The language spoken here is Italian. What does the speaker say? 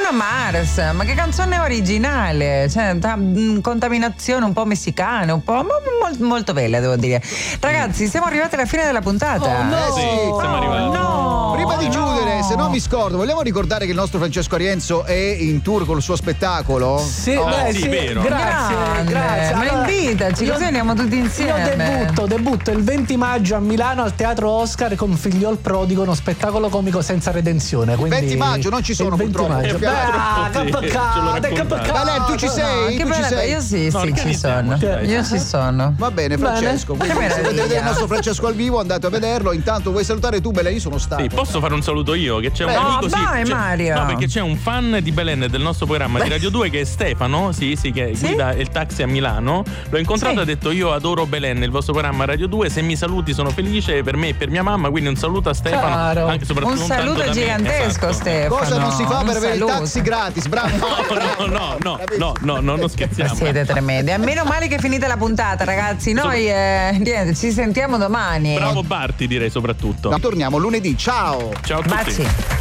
Bruno Mars, ma che canzone originale, cioè contaminazione un po' messicana, un po' molto bella, devo dire. Ragazzi, siamo arrivati alla fine della puntata. Siamo arrivati. Prima di chiudere, se non mi scordo, vogliamo ricordare che il nostro Francesco Arienzo è in tour con il suo spettacolo? Sì, vero. Grazie. Ma invitaci, così andiamo tutti insieme. Io debutto il 20 maggio a Milano al Teatro Oscar con Figliol Prodigo, uno spettacolo comico senza redenzione. Il 20 maggio non ci sono, purtroppo. Che peccato. Valen, tu ci sei? Che Tu ci sei? Io sì, ci sono. Io ci sono. Va bene, Francesco. Se vedete il nostro Francesco al vivo, andate a vederlo. Intanto vuoi salutare tu, Belen? Io sono stato. Sì, posso fare un saluto io? Che c'è un amico. Vai, Mario. No, perché c'è un fan di Belen e del nostro programma di Radio 2 che è Stefano, che guida il taxi a Milano. L'ho incontrato e ha detto: io adoro Belen, il vostro programma Radio 2. Se mi saluti sono felice per me e per mia mamma. Quindi un saluto a Stefano. Anche soprattutto un saluto gigantesco, Stefano. Cosa non si fa per avere il taxi gratis? Bravo. No, non scherziamo. Siete tremendi. A meno male che è finita la puntata, ragazzi. Noi niente, ci sentiamo domani. Bravo Barti, direi soprattutto. Torniamo lunedì. Ciao. Ciao a tutti. Baci.